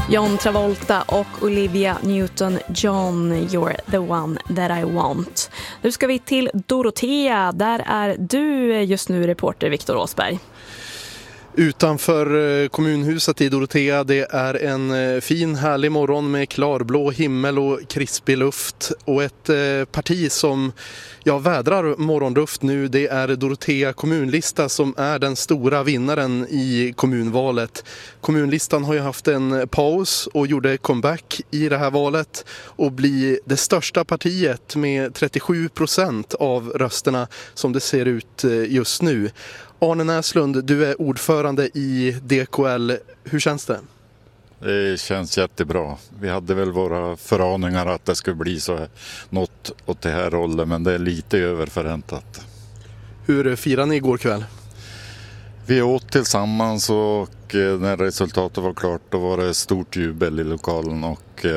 John Travolta och Olivia Newton-John, You're the one that I want. Nu ska vi till Dorotea. Där är du just nu reporter Viktor Åsberg. Utanför kommunhuset i Dorotea, det är en fin härlig morgon med klarblå himmel och krispig luft. Och ett parti som vädrar morgonluft nu, det är Dorotea kommunlista som är den stora vinnaren i kommunvalet. Kommunlistan har ju haft en paus och gjorde comeback i det här valet och blir det största partiet med 37% av rösterna som det ser ut just nu. Arne Näslund, du är ordförande i DKL. Hur känns det? Det känns jättebra. Vi hade väl våra föraningar att det skulle bli så här, något åt det här rollen, men det är lite överförväntat. Hur firade ni igår kväll? Vi åt tillsammans och när resultatet var klart då var det stort jubel i lokalen och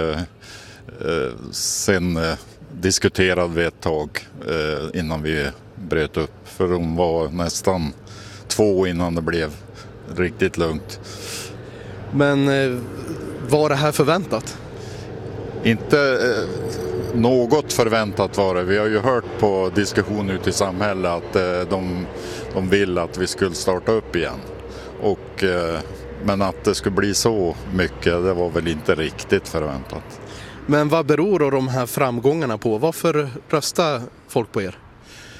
sen diskuterade vi ett tag innan vi bröt upp. För de var nästan 2 innan det blev riktigt lugnt. Men var det här förväntat? Inte något förväntat var det. Vi har ju hört på diskussion ute i samhället att de vill att vi skulle starta upp igen. Men att det skulle bli så mycket, det var väl inte riktigt förväntat. Men vad beror då de här framgångarna på? Varför röstar folk på er?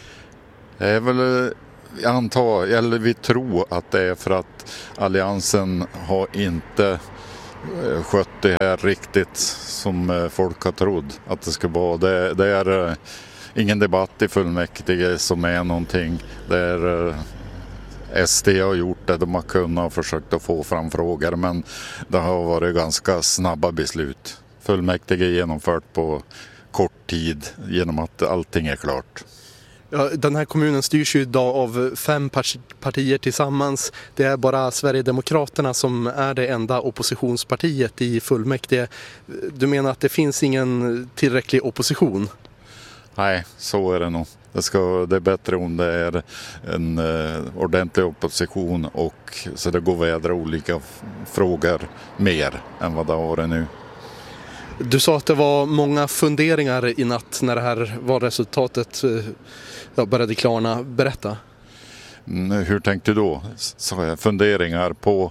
Vi tror att det är för att alliansen har inte skött det här riktigt som folk har trott att det ska vara. Det är ingen debatt i fullmäktige som är någonting. Där SD har gjort det, de har kunnat och försökt att få fram frågor, men det har varit ganska snabba beslut. Fullmäktige är genomfört på kort tid genom att allting är klart. Ja, den här kommunen styrs ju idag av 5 partier tillsammans. Det är bara Sverigedemokraterna som är det enda oppositionspartiet i fullmäktige. Du menar att det finns ingen tillräcklig opposition? Nej, så är det nog. Det är bättre om det är en ordentlig opposition och så det går att vädra olika frågor mer än vad det har varit nu. Du sa att det var många funderingar i natt när det här valresultatet började klarna. Berätta. Hur tänkte du då? Så jag funderingar på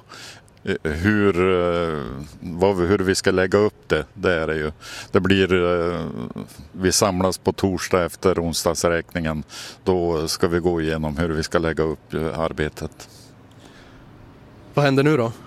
hur vi ska lägga upp det. Det är det ju. Vi samlas på torsdag efter onsdagsräkningen. Då ska vi gå igenom hur vi ska lägga upp arbetet. Vad händer nu då?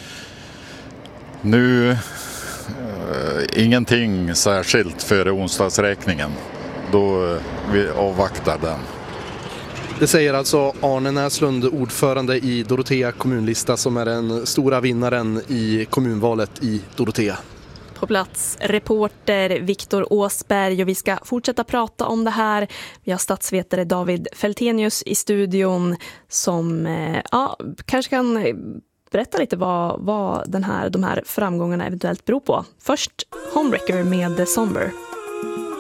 Nu ingenting särskilt före onsdagsräkningen. Då vi avvaktar den. Det säger alltså Arne Näslund, ordförande i Dorotea kommunlista, som är den stora vinnaren i kommunvalet i Dorotea. På plats reporter Viktor Åsberg, och vi ska fortsätta prata om det här. Vi har statsvetare David Feltenius i studion som kanske kan berätta lite vad de här framgångarna eventuellt beror på. Först Homewrecker med The Somber.